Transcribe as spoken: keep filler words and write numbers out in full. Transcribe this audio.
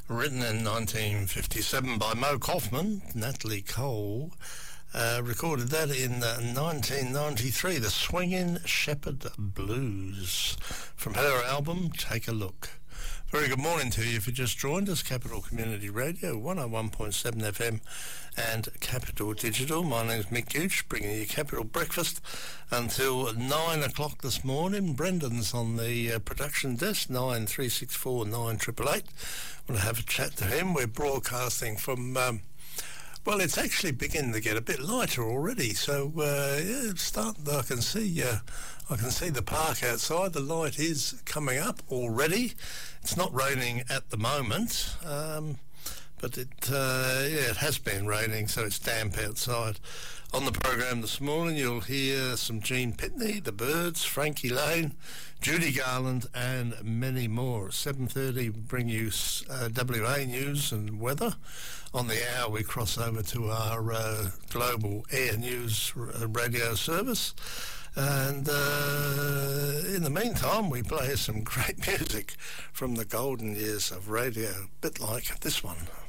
written in nineteen fifty-seven by Mo Kaufman. Natalie Cole uh, recorded that in uh, nineteen ninety-three, the Swingin' Shepherd Blues, from her album Take a Look. Very good morning to you if you just joined us. Capital Community Radio, one oh one point seven F M and Capital Digital. My name's Mick Gooch, bringing you Capital Breakfast until nine o'clock this morning. Brendan's on the uh, production desk, nine three six four nine eight eight eight. Want to have a chat to him. We're broadcasting from... Um, Well, it's actually beginning to get a bit lighter already, so uh, yeah, it's starting. I can see, uh, I can see the park outside. The light is coming up already. It's not raining at the moment, um, but it, uh, yeah, it has been raining, so it's damp outside. On the program this morning, you'll hear some Gene Pitney, The Byrds, Frankie Lane, Judy Garland, and many more. seven thirty, bring you uh, W A news and weather. On the hour, we cross over to our uh, global air news r- radio service. And uh, in the meantime, we play some great music from the golden years of radio, a bit like this one.